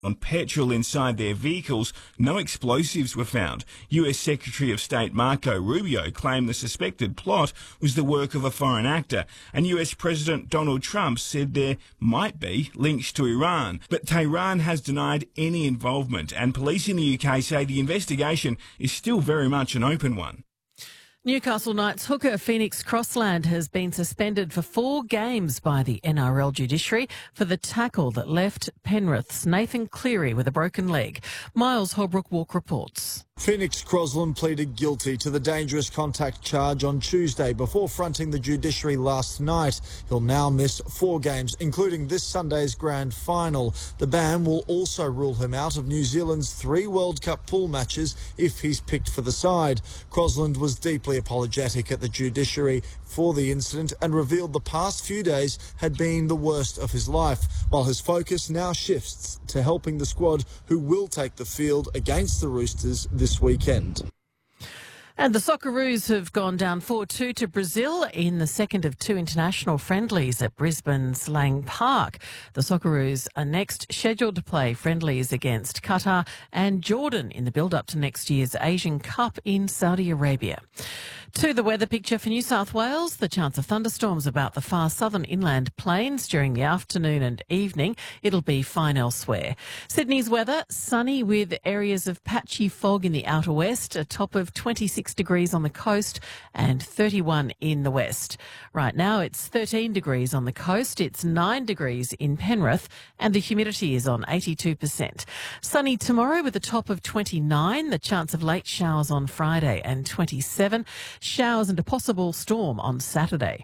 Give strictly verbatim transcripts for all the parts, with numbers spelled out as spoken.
on petrol inside their vehicles, no explosives were found. U S Secretary of State Marco Rubio claimed the suspected plot was the work of a foreign actor, and U S President Donald Trump said there might be links to Iran. But Tehran has denied any involvement, and police in the U K say the investigation is still very much an open one. Newcastle Knights hooker Phoenix Crossland has been suspended for four games by the N R L judiciary for the tackle that left Penrith's Nathan Cleary with a broken leg. Miles Holbrook-Walk reports. Phoenix Crossland pleaded guilty to the dangerous contact charge on Tuesday before fronting the judiciary last night. He'll now miss four games, including this Sunday's grand final. The ban will also rule him out of New Zealand's three World Cup pool matches if he's picked for the side. Crossland was deeply apologetic at the judiciary for the incident and revealed the past few days had been the worst of his life, while his focus now shifts to helping the squad who will take the field against the Roosters this weekend. And the Socceroos have gone down four two to Brazil in the second of two international friendlies at Brisbane's Lang Park. The Socceroos are next scheduled to play friendlies against Qatar and Jordan in the build-up to next year's Asian Cup in Saudi Arabia. To the weather picture for New South Wales, the chance of thunderstorms about the far southern inland plains during the afternoon and evening. It'll be fine elsewhere. Sydney's weather, sunny with areas of patchy fog in the outer west, a top of twenty-six degrees on the coast and thirty-one in the west. Right now it's thirteen degrees on the coast, it's nine degrees in Penrith and the humidity is on eighty-two percent. Sunny tomorrow with a top of twenty-nine, the chance of late showers on Friday and twenty-seven. Showers and a possible storm on Saturday.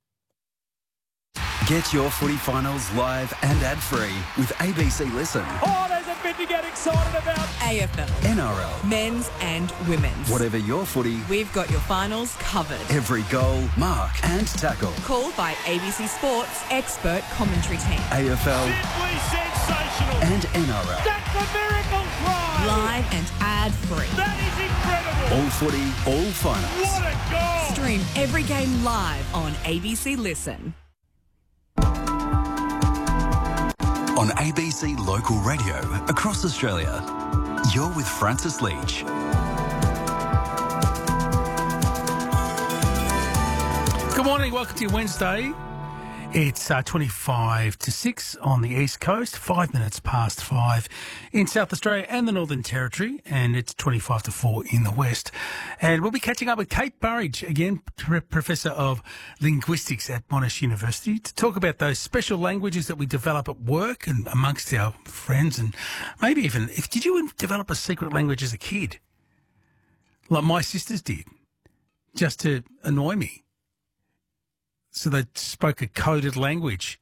Get your footy finals live and ad-free with A B C Listen. Oh, there's a bit to get excited about. A F L, N R L, men's and women's. Whatever your footy, we've got your finals covered. Every goal, mark and tackle. Called by A B C Sports expert commentary team. A F L. Simply sensational. And N R L. That's a miracle try. Live and ad-free. That is incredible. All footy, all finals. What a goal. Stream every game live on A B C Listen. On A B C Local Radio across Australia, you're with Francis Leach. Good morning, welcome to your Wednesday. It's uh, twenty-five to six on the East Coast, five minutes past five in South Australia and the Northern Territory, and it's twenty-five to four in the West. And we'll be catching up with Kate Burridge, again, Professor of Linguistics at Monash University, to talk about those special languages that we develop at work and amongst our friends, and maybe even, if did you develop a secret language as a kid? Like my sisters did, just to annoy me. So they spoke a coded language.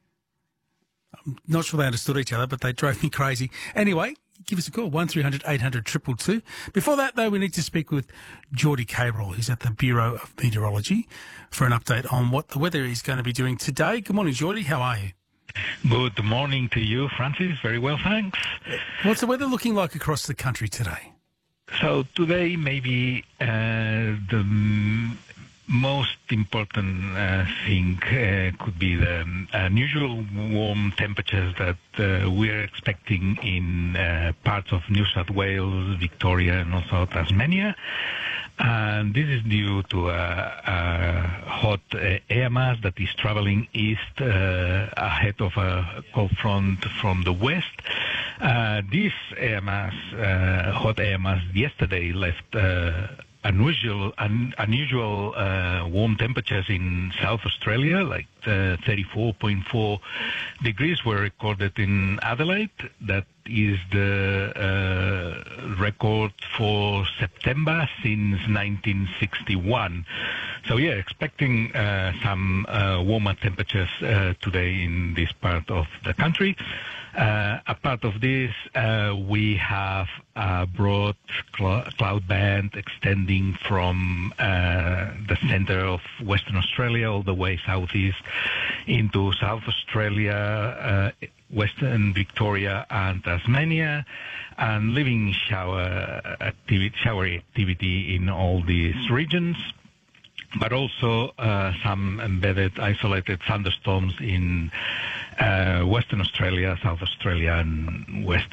I'm not sure they understood each other, but they drove me crazy. Anyway, give us a call, one three hundred eight hundred two two two. Before that, though, we need to speak with Geordie Cabrel, who's at the Bureau of Meteorology, for an update on what the weather is going to be doing today. Good morning, Geordie. How are you? Good morning to you, Francis. Very well, thanks. What's the weather looking like across the country today? So today, maybe uh, the... M- most important uh, thing uh, could be the um, unusual warm temperatures that uh, we're expecting in uh, parts of New South Wales, Victoria, and also Tasmania. And this is due to a, a hot uh, air mass that is traveling east uh, ahead of a cold front from the west. Uh, this air mass, uh, hot air mass, yesterday left uh, unusual un, unusual uh, warm temperatures in South Australia, like uh, thirty-four point four degrees were recorded in Adelaide. That is the uh, record for September since nineteen sixty-one. So yeah, expecting uh, some uh, warmer temperatures uh, today in this part of the country. Uh, a part of this, uh, we have a broad cl- cloud band extending from uh, the center of Western Australia all the way southeast into South Australia, uh, Western Victoria and Tasmania, and leaving shower activity, showery activity in all these regions, but also uh, some embedded isolated thunderstorms in uh, Western Australia, South Australia, and West